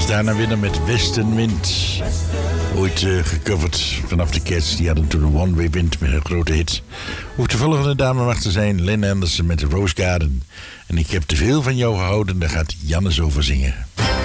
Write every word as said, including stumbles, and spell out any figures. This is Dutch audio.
Daarna weer met Westenwind. Ooit uh, gecoverd vanaf de Cats. Die hadden toen een one-way wind met een grote hit. Hoe de volgende dame mag te zijn, Lynn Anderson met de Rose Garden. En ik heb te veel van jou gehouden, daar gaat Jannes over zingen.